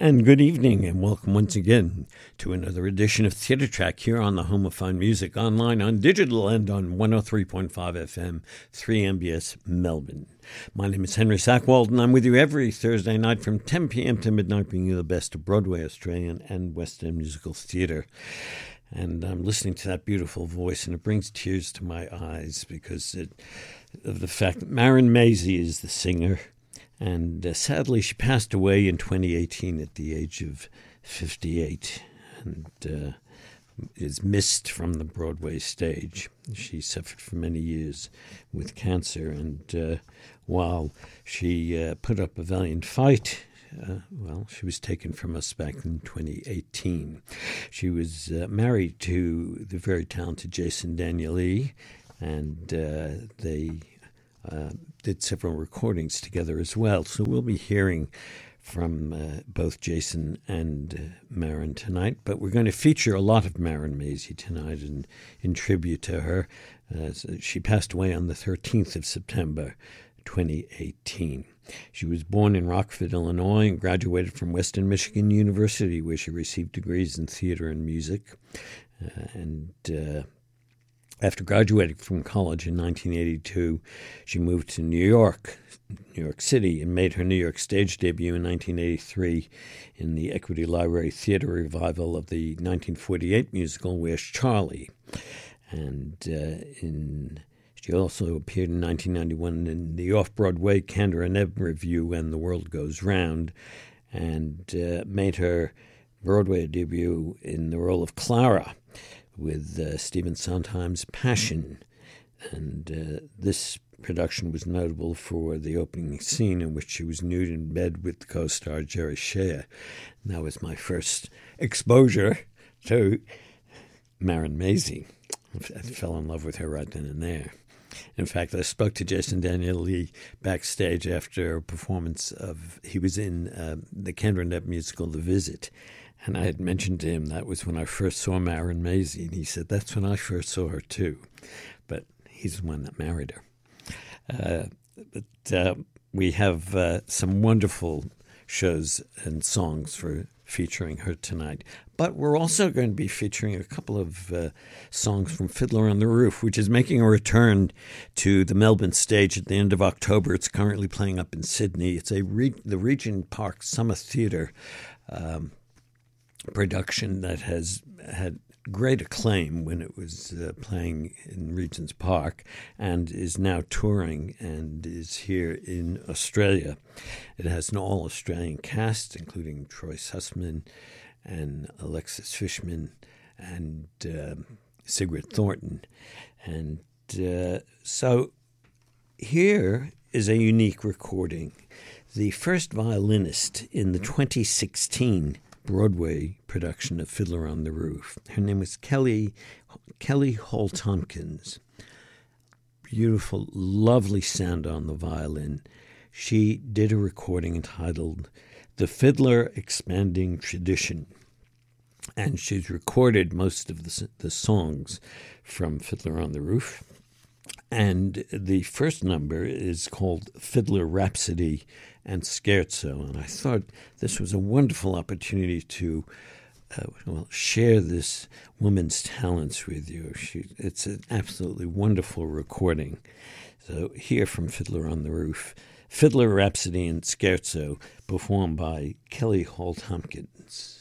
And good evening, and welcome once again to another edition of Theatre Track here on the Home of Fine Music, online, on digital, and on 103.5 FM, 3MBS Melbourne. My name is Henry Sackwald, and I'm with you every Thursday night from 10 p.m. to midnight, bringing you the best of Broadway, Australian, and West End musical theatre. And I'm listening to that beautiful voice, and it brings tears to my eyes because of the fact that Marin Mazzie is the singer. And sadly, she passed away in 2018 at the age of 58 and is missed from the Broadway stage. She suffered for many years with cancer, and while she put up a valiant fight, she was taken from us back in 2018. She was married to the very talented Jason Danieley, and they did several recordings together as well. So we'll be hearing from both Jason and Marin tonight. But we're going to feature a lot of Marin Mazzie tonight in tribute to her. She passed away on the 13th of September, 2018. She was born in Rockford, Illinois, and graduated from Western Michigan University, where she received degrees in theater and music. After graduating from college in 1982, she moved to New York City, and made her New York stage debut in 1983 in the Equity Library Theater revival of the 1948 musical Where's Charlie? And she also appeared in 1991 in the off-Broadway Kander and Ebb review And the World Goes Round, and made her Broadway debut in the role of Clara with Stephen Sondheim's Passion. And this production was notable for the opening scene in which she was nude in bed with co-star Jerry Shea. And that was my first exposure to Marin Mazzie. I fell in love with her right then and there. In fact, I spoke to Jason Danieley backstage after a performance he was in the Kander and Ebb musical The Visit. And I had mentioned to him that was when I first saw Marin Mazzie, and he said, that's when I first saw her too. But he's the one that married her. But we have some wonderful shows and songs for featuring her tonight. But we're also going to be featuring a couple of songs from Fiddler on the Roof, which is making a return to the Melbourne stage at the end of October. It's currently playing up in Sydney. It's the Regent Park Summer Theatre production that has had great acclaim when it was playing in Regent's Park, and is now touring and is here in Australia. It has an all-Australian cast, including Troy Sussman and Alexis Fishman and Sigrid Thornton. And so here is a unique recording. The first violinist in the 2016 Broadway production of Fiddler on the Roof. Her name was Kelly Holt-Tompkins. Beautiful, lovely sound on the violin. She did a recording entitled The Fiddler Expanding Tradition. And she's recorded most of the songs from Fiddler on the Roof. And the first number is called Fiddler Rhapsody and Scherzo. And I thought this was a wonderful opportunity to share this woman's talents with you. It's an absolutely wonderful recording. So here from Fiddler on the Roof, Fiddler Rhapsody and Scherzo, performed by Kelly Holt-Tompkins.